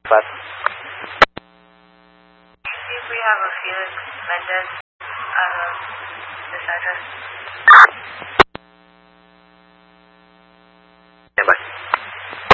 But see if we have a Felix Mendez this address.